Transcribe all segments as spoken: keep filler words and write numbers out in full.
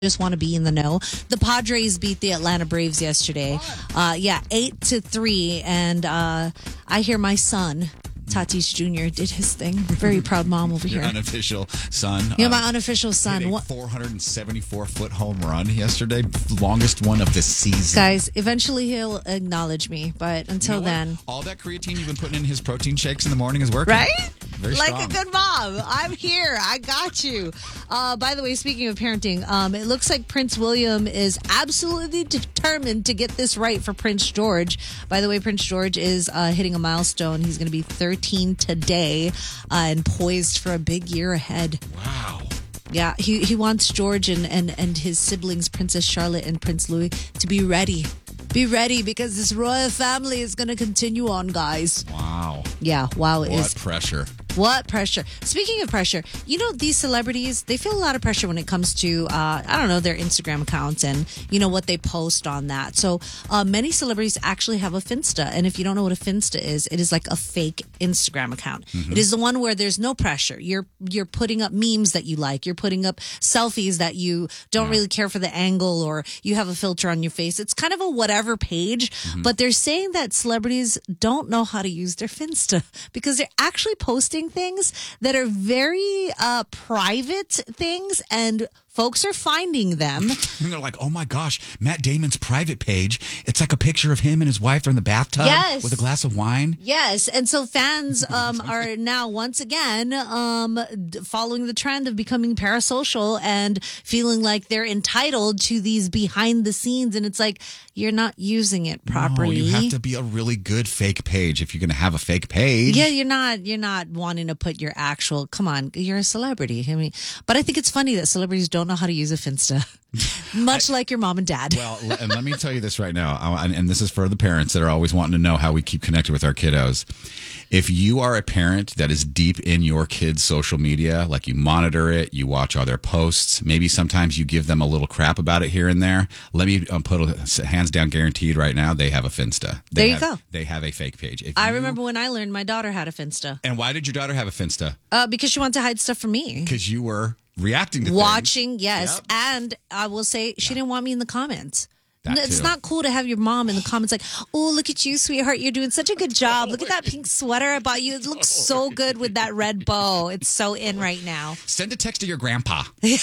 just want to be in the know. The Padres beat the Atlanta Braves yesterday. Uh, yeah, eight to three. And uh, I hear my son, Tatis Junior, did his thing. Very proud mom over Your here. unofficial son. Yeah, uh, my unofficial son. hit a What? four hundred seventy-four foot home run yesterday. Longest one of the season. Guys, eventually he'll acknowledge me, but until You know what? then. All that creatine you've been putting in his protein shakes in the morning is working. Right? Very like strong. a good mom. I'm here. I got you. Uh, by the way, speaking of parenting, um, it looks like Prince William is absolutely determined to get this right for Prince George. By the way, Prince George is uh, hitting a milestone. He's going to be thirteen today uh, and poised for a big year ahead. Wow. Yeah, he, he wants George and, and, and his siblings, Princess Charlotte and Prince Louis, to be ready. Be ready because this royal family is going to continue on, guys. Wow. Yeah, wow. What is pressure. What pressure? Speaking of pressure, you know, these celebrities, they feel a lot of pressure when it comes to, uh, I don't know, their Instagram accounts and, you know, what they post on that. So uh, many celebrities actually have a Finsta. And if you don't know what a Finsta is, it is like a fake Instagram account. Mm-hmm. It is the one where there's no pressure. You're you're putting up memes that you like. You're putting up selfies that you don't yeah. really care for the angle, or you have a filter on your face. It's kind of a whatever page. Mm-hmm. But they're saying that celebrities don't know how to use their Finsta because they're actually posting things that are very uh, private things, and folks are finding them. And they're like, oh my gosh, Matt Damon's private page. It's like a picture of him and his wife. They're in the bathtub yes. with a glass of wine. Yes. And so fans um, are now once again um, following the trend of becoming parasocial and feeling like they're entitled to these behind the scenes. And it's like, you're not using it properly. No, you have to be a really good fake page if you're going to have a fake page. Yeah, you're not, you're not wanting to put your actual, come on, you're a celebrity. I mean, but I think it's funny that celebrities don't know how to use a Finsta, much I, like your mom and dad. Well, and let me tell you this right now, and this is for the parents that are always wanting to know how we keep connected with our kiddos. If you are a parent that is deep in your kids' social media, like you monitor it, you watch all their posts, maybe sometimes you give them a little crap about it here and there, let me um, put a hands down guaranteed right now, they have a Finsta. They there you have, go. They have a fake page. If I you, remember when I learned my daughter had a Finsta. And why did your daughter have a Finsta? Uh, because she wanted to hide stuff from me. Because you were reacting to watching, things. yes. Yep. And I will say she yeah. didn't want me in the comments. That it's too. not cool to have your mom in the comments like, oh, look at you, sweetheart. You're doing such a good job. Look at that pink sweater I bought you. It looks so good with that red bow. It's so in right now. Send a text to your grandpa. Yeah.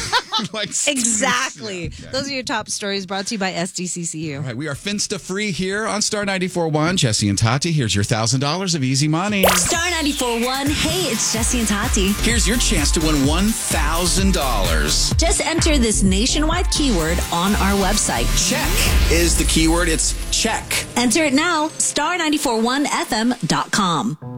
like, exactly. Yeah, yeah. Those are your top stories brought to you by S D C C U. All right, we are Finsta free here on Star ninety-four point one. Jesse and Tati, here's your one thousand dollars of easy money. Star ninety-four point one. Hey, it's Jesse and Tati. Here's your chance to win one thousand dollars. Just enter this nationwide keyword on our website. Check is the keyword. It's check. Enter it now. star nine four one f m dot com.